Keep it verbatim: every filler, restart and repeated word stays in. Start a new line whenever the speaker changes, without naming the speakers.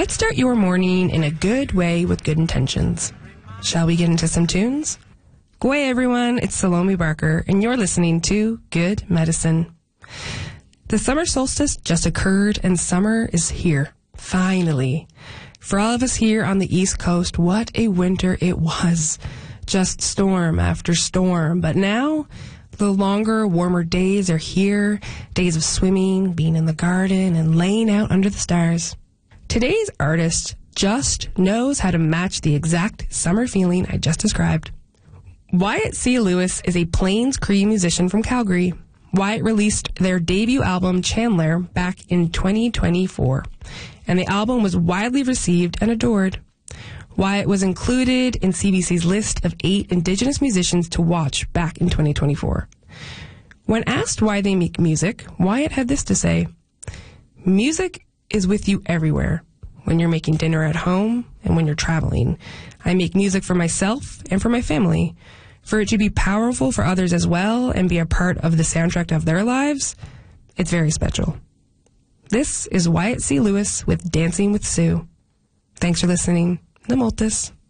Let's start your morning in a good way with good intentions. Shall we get into some tunes? G'way everyone, it's Salome Barker, and you're listening to Good Medicine. The summer solstice just occurred, and summer is here, finally. For all of us here on the East Coast, what a winter it was. Just storm after storm. But now, the longer, warmer days are here, days of swimming, being in the garden, and laying out under the stars. Today's artist just knows how to match the exact summer feeling I just described. Wyatt C. Lewis is a Plains Cree musician from Calgary. Wyatt released their debut album, Chandler, back in twenty twenty-four, and the album was widely received and adored. Wyatt was included in C B C's list of eight Indigenous musicians to watch back in twenty twenty-four. When asked why they make music, Wyatt had this to say: "Music is with you everywhere. When you're making dinner at home and when you're traveling. I make music for myself and for my family. For it to be powerful for others as well and be a part of the soundtrack of their lives, it's very special." This is Wyatt C. Lewis with Dancing with Sue. Thanks for listening. Namoltis.